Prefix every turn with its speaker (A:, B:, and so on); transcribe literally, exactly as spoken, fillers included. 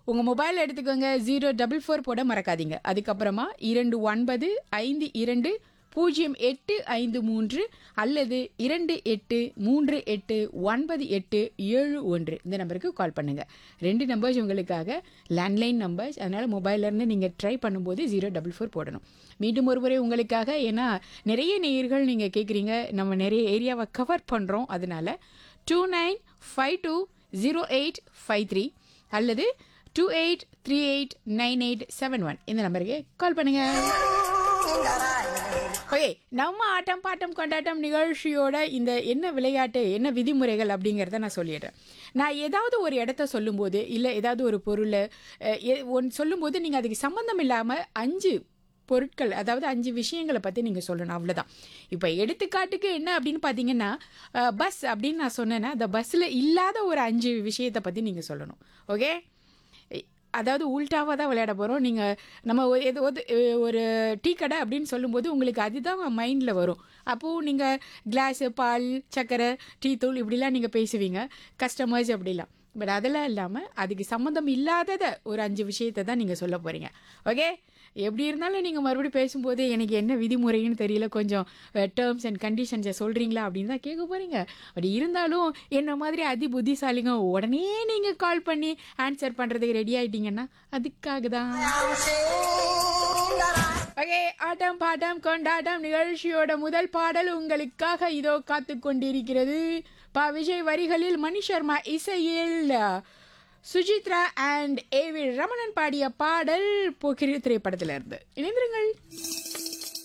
A: உங்கள் மொபைல் எடுத்துக்கோங்க, zero double four போட மறக்காதீங்க. அதுக்கப்புறமா இரண்டு ஒன்பது ஐந்து இரண்டு பூஜ்ஜியம் எட்டு ஐந்து மூன்று அல்லது இரண்டு எட்டு மூன்று எட்டு ஒன்பது எட்டு ஏழு ஒன்று இந்த நம்பருக்கு கால் பண்ணுங்கள். ரெண்டு நம்பர்ஸ் உங்களுக்காக லேண்ட்லைன் நம்பர்ஸ், அதனால் மொபைல்லேருந்து நீங்கள் ட்ரை பண்ணும்போது ஜீரோ டபுள் ஃபோர் போடணும். மீண்டும் ஒரு முறை உங்களுக்காக, ஏன்னா நிறைய நேயர்கள் நீங்கள் கேட்குறீங்க, நம்ம நிறைய ஏரியாவை கவர் பண்ணுறோம், அதனால் two nine five two zero eight five three அல்லது two eight three eight nine eight seven one இந்த நம்பருக்கு கால் பண்ணுங்கள். ஓகே, நம்ம ஆட்டம் பாட்டம் கொண்டாட்டம் நிகழ்ச்சியோட இந்த என்ன விளையாட்டு, என்ன விதிமுறைகள் அப்படிங்கிறத நான் சொல்லிடுறேன். நான் ஏதாவது ஒரு இடத்த சொல்லும்போது, இல்லை ஏதாவது ஒரு பொருள் ஒன்று சொல்லும்போது, நீங்கள் அதுக்கு சம்மந்தம் இல்லாமல் அஞ்சு பொருட்கள், அதாவது அஞ்சு விஷயங்களை பற்றி நீங்கள் சொல்லணும், அவ்வளோதான். இப்போ எடுத்துக்காட்டுக்கு என்ன அப்படின்னு பார்த்தீங்கன்னா, பஸ் அப்படின்னு நான் சொன்னேன்னா, அந்த பஸ்ஸில் இல்லாத ஒரு அஞ்சு விஷயத்தை பற்றி நீங்கள் சொல்லணும். ஓகே, அதாவது உல்டாவாக தான் விளையாட போகிறோம். நீங்கள் நம்ம எது ஒரு டீ கடை அப்படின்னு சொல்லும்போது உங்களுக்கு அதுதான் மைண்டில் வரும். அப்போது நீங்கள் கிளாஸு, பால், சர்க்கரை, டீ தூள் இப்படிலாம் நீங்கள் பேசுவீங்க, கஸ்டமர்ஸ் அப்படிலாம். பட் அதெல்லாம் இல்லாமல் அதுக்கு சம்மந்தம் இல்லாததை ஒரு அஞ்சு விஷயத்தை தான் நீங்கள் சொல்ல போகிறீங்க. ஓகே, எப்படி இருந்தாலும் நீங்கள் மறுபடியும் பேசும்போது எனக்கு என்ன விதிமுறைன்னு தெரியல, கொஞ்சம் டேர்ம்ஸ் அண்ட் கண்டிஷன்ஸை சொல்கிறீங்களா அப்படின்னு தான் கேட்க போகிறீங்க. அப்படி இருந்தாலும் என்ன மாதிரி அதி புத்திசாலிங்க உடனே நீங்கள் கால் பண்ணி ஆன்சர் பண்ணுறதுக்கு ரெடி ஆகிட்டீங்கன்னா அதுக்காக தான். ஓகே, ஆட்டம் பாட்டம் கொண்டாட்டம் நிகழ்ச்சியோட முதல் பாடல் உங்களுக்காக இதோ காத்து கொண்டிருக்கிறது. பா விஜய் வரிகளில், மணி சர்மா இசையில், Suchitra and A V Ramanan பாடிய பாடல் போக்கிரி திரைப்படத்திலிருந்து. இணைந்திருங்கள்.